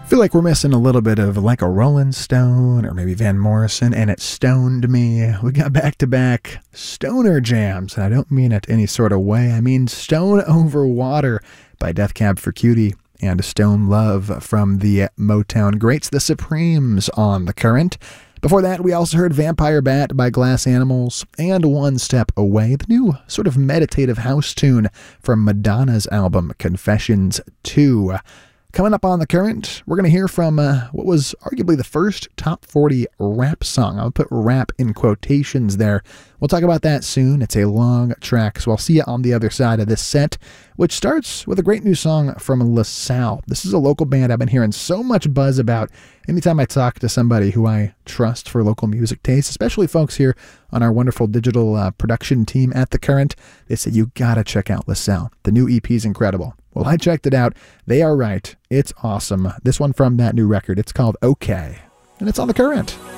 Feel like we're missing a little bit of like a Rolling Stone or maybe Van Morrison, and it stoned me. We got back-to-back stoner jams, and I don't mean it any sort of way. I mean Stone Over Water by Death Cab for Cutie and Stone Love from the Motown greats, The Supremes, on The Current. Before that, we also heard Vampire Bat by Glass Animals and One Step Away, the new sort of meditative house tune from Madonna's album Confessions 2. Coming up on The Current, we're going to hear from what was arguably the first top 40 rap song. I'll put rap in quotations there. We'll talk about that soon. It's a long track, so I'll see you on the other side of this set, which starts with a great new song from LaSalle. This is a local band I've been hearing so much buzz about anytime I talk to somebody who I trust for local music taste, especially folks here on our wonderful digital production team at The Current. They say, you gotta check out LaSalle. The new EP is incredible. Well, I checked it out. They are right. It's awesome. This one from that new record, it's called Okay, and it's on The Current.